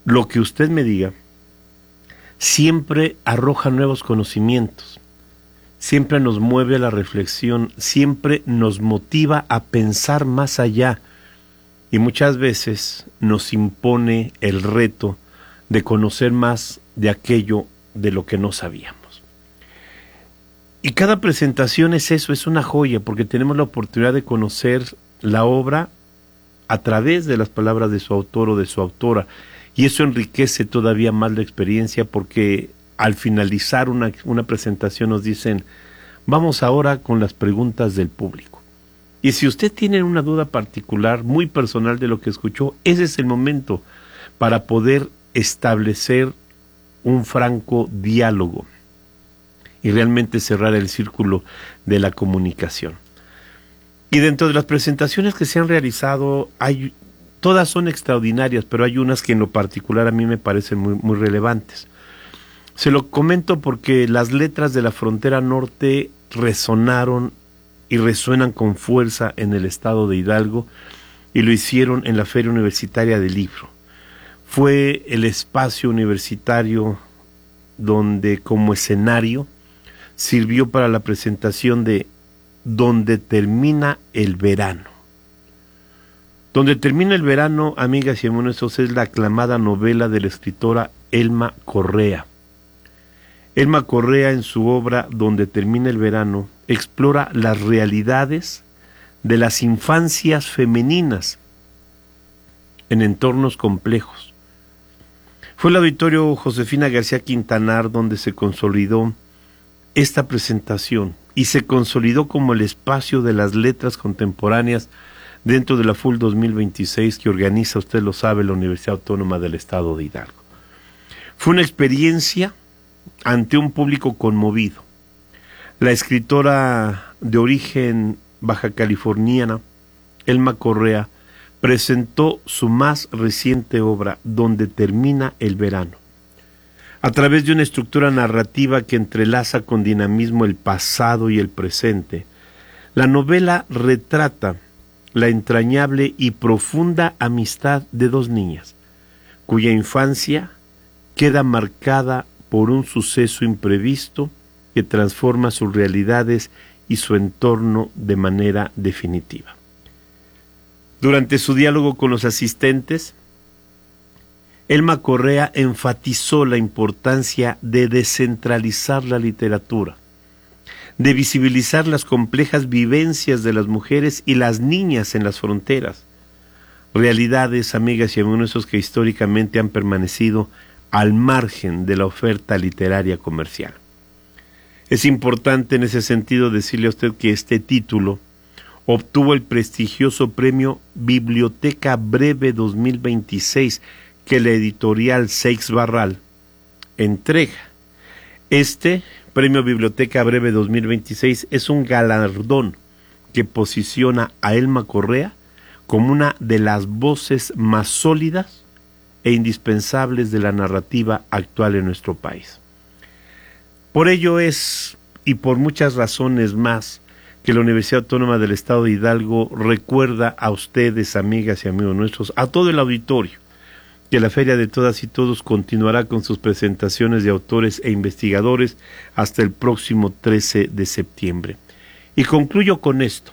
lo que usted me diga siempre arroja nuevos conocimientos, siempre nos mueve a la reflexión, siempre nos motiva a pensar más allá y muchas veces nos impone el reto de conocer más de aquello de lo que no sabíamos. Y cada presentación es eso, es una joya, porque tenemos la oportunidad de conocer la obra a través de las palabras de su autor o de su autora, y eso enriquece todavía más la experiencia, porque al finalizar una presentación nos dicen, vamos ahora con las preguntas del público. Y si usted tiene una duda particular, muy personal de lo que escuchó, ese es el momento para poder establecer un franco diálogo y realmente cerrar el círculo de la comunicación. Y dentro de las presentaciones que se han realizado, todas son extraordinarias, pero hay unas que en lo particular a mí me parecen muy relevantes. Se lo comento porque las letras de la frontera norte resonaron y resuenan con fuerza en el estado de Hidalgo, y lo hicieron en la Feria Universitaria del Libro. Fue el espacio universitario donde como escenario sirvió para la presentación de Donde termina el verano. Donde termina el verano, amigas y amigos, es la aclamada novela de la escritora Elma Correa. Elma Correa, en su obra Donde termina el verano, explora las realidades de las infancias femeninas en entornos complejos. Fue el auditorio Josefina García Quintanar donde se consolidó esta presentación y se consolidó como el espacio de las letras contemporáneas dentro de la FUL 2026 que organiza, usted lo sabe, la Universidad Autónoma del Estado de Hidalgo. Fue una experiencia ante un público conmovido. La escritora de origen baja californiana, Elma Correa, presentó su más reciente obra, Donde termina el verano. A través de una estructura narrativa que entrelaza con dinamismo el pasado y el presente, la novela retrata la entrañable y profunda amistad de dos niñas, cuya infancia queda marcada por un suceso imprevisto que transforma sus realidades y su entorno de manera definitiva. Durante su diálogo con los asistentes, Elma Correa enfatizó la importancia de descentralizar la literatura, de visibilizar las complejas vivencias de las mujeres y las niñas en las fronteras, realidades, amigas y amigos, que históricamente han permanecido al margen de la oferta literaria comercial. Es importante en ese sentido decirle a usted que este título obtuvo el prestigioso premio Biblioteca Breve 2026 que la editorial Seix Barral entrega. Este premio Biblioteca Breve 2026 es un galardón que posiciona a Elma Correa como una de las voces más sólidas e indispensables de la narrativa actual en nuestro país. Por ello es, y por muchas razones más, que la Universidad Autónoma del Estado de Hidalgo recuerda a ustedes, amigas y amigos nuestros, a todo el auditorio, que la Feria de Todas y Todos continuará con sus presentaciones de autores e investigadores hasta el próximo 13 de septiembre. Y concluyo con esto,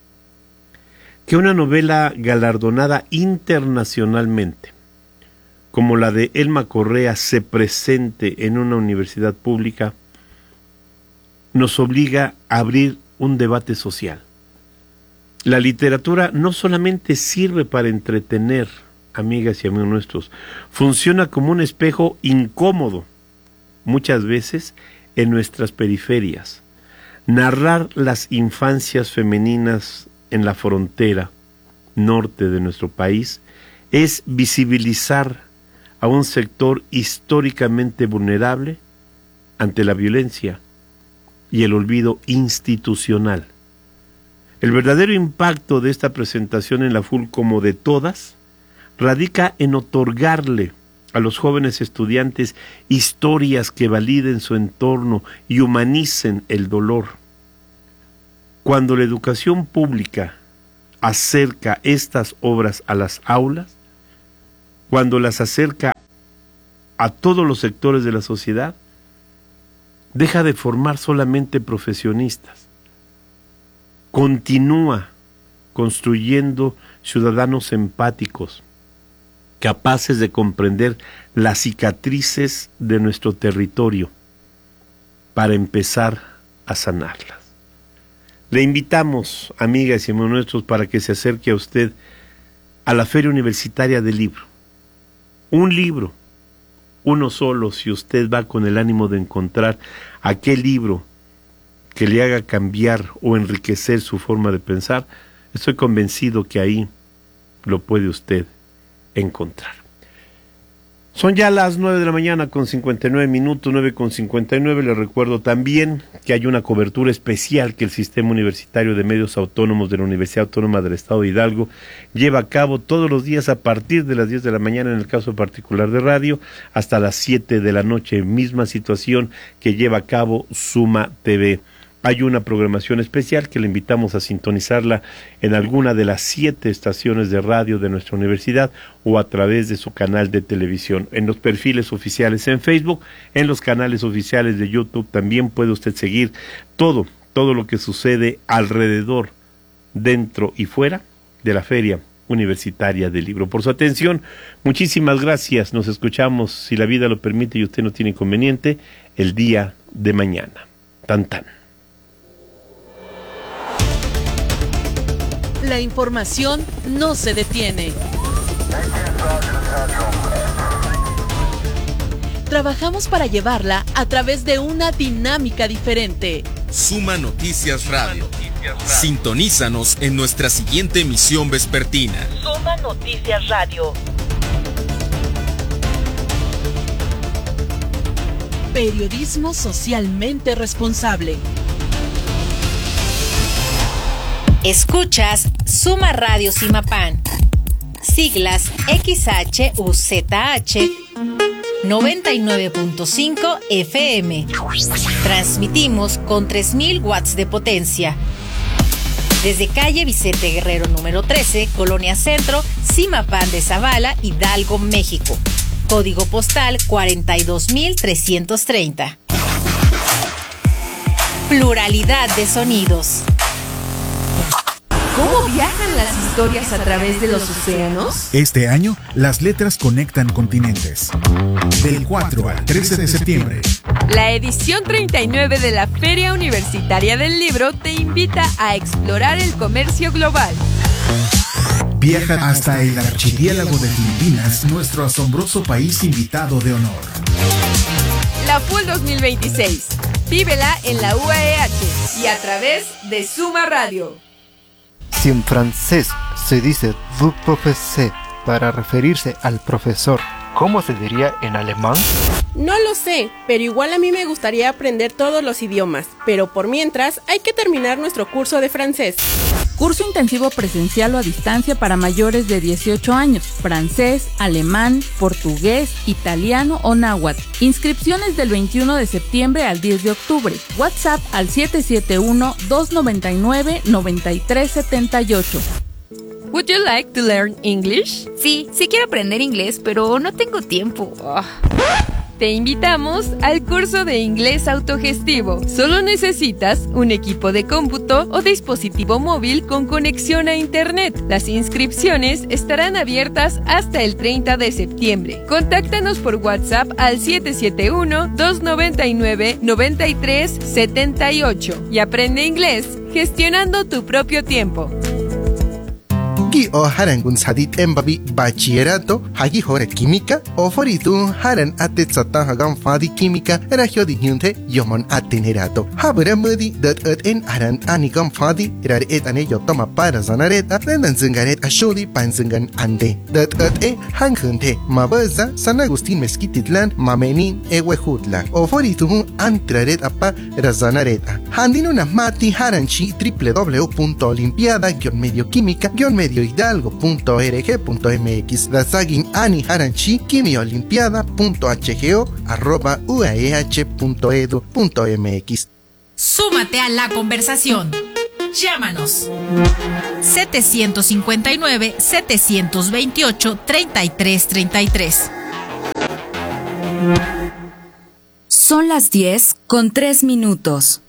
que una novela galardonada internacionalmente, como la de Elma Correa, se presente en una universidad pública, nos obliga a abrir un debate social. La literatura no solamente sirve para entretener, amigas y amigos nuestros, funciona como un espejo incómodo, muchas veces en nuestras periferias. Narrar las infancias femeninas en la frontera norte de nuestro país es visibilizar a un sector históricamente vulnerable ante la violencia y el olvido institucional. El verdadero impacto de esta presentación en la FUL, como de todas, radica en otorgarle a los jóvenes estudiantes historias que validen su entorno y humanicen el dolor. Cuando la educación pública acerca estas obras a las aulas, cuando las acerca a todos los sectores de la sociedad, deja de formar solamente profesionistas, continúa construyendo ciudadanos empáticos, capaces de comprender las cicatrices de nuestro territorio para empezar a sanarlas. Le invitamos, amigas y amigos nuestros, para que se acerque a usted a la Feria Universitaria del Libro. Un libro, uno solo, si usted va con el ánimo de encontrar aquel libro que le haga cambiar o enriquecer su forma de pensar, estoy convencido que ahí lo puede usted encontrar. Son ya las 9 de la mañana con 59 minutos, 9:59. Les recuerdo también que hay una cobertura especial que el Sistema Universitario de Medios Autónomos de la Universidad Autónoma del Estado de Hidalgo lleva a cabo todos los días a partir de las 10 de la mañana, en el caso particular de radio, hasta las 7 de la noche. Misma situación que lleva a cabo Suma TV. Hay una programación especial que le invitamos a sintonizarla en alguna de las 7 estaciones de radio de nuestra universidad o a través de su canal de televisión. En los perfiles oficiales en Facebook, en los canales oficiales de YouTube, también puede usted seguir todo lo que sucede alrededor, dentro y fuera de la Feria Universitaria del Libro. Por su atención, muchísimas gracias. Nos escuchamos, si la vida lo permite y usted no tiene inconveniente, el día de mañana. Tan tan. La información no se detiene. Trabajamos para llevarla a través de una dinámica diferente. Suma Noticias Radio. Sintonízanos en nuestra siguiente emisión vespertina. Suma Noticias Radio. Periodismo socialmente responsable. Escuchas Suma Radio Simapán, siglas XHUZH 99.5 FM. Transmitimos con 3000 watts de potencia. Desde calle Vicente Guerrero número 13, Colonia Centro, Simapán de Zavala, Hidalgo, México. Código postal 42330. Pluralidad de sonidos. ¿Cómo viajan las historias a través de los océanos? Este año, las letras conectan continentes. Del 4 al 13 de septiembre. La edición 39 de la Feria Universitaria del Libro te invita a explorar el comercio global. Viaja hasta el archipiélago de Filipinas, nuestro asombroso país invitado de honor. La FUL 2026. Vívela en la UAEH y a través de Suma Radio. Si en francés se dice vous professez para referirse al profesor, ¿cómo se diría en alemán? No lo sé, pero igual a mí me gustaría aprender todos los idiomas, pero por mientras hay que terminar nuestro curso de francés. Curso intensivo presencial o a distancia para mayores de 18 años, francés, alemán, portugués, italiano o náhuatl. Inscripciones del 21 de septiembre al 10 de octubre. WhatsApp al 771-299-9378. Would you like to learn English? Sí quiero aprender inglés, pero no tengo tiempo. Te invitamos al curso de inglés autogestivo. Solo necesitas un equipo de cómputo o dispositivo móvil con conexión a internet. Las inscripciones estarán abiertas hasta el 30 de septiembre. Contáctanos por WhatsApp al 771-299-9378 y aprende inglés gestionando tu propio tiempo. Gi o harangun sadit embabi bachillerato hagi hore química o foritu haran atetsata hagan fadi química era jodi hyunte yomon atenerato habra mudi dat en aran anigam fadi era et ane yotoma para zanareta rendan zingaret ashodi panzingan ande dat hankunte mabaza San Agustín Mezquititlan mamenin ewehutla o foritu antraret apa razanareta handino na mati haranchi www.olimpiada-medioquímica-mediohidalgo.org.mx Razagin Ani Haranchi quimiolimpiada.hgo@uaeh.edu.mx. Súmate a la conversación. Llámanos 759-728-3333. Son las 10:03.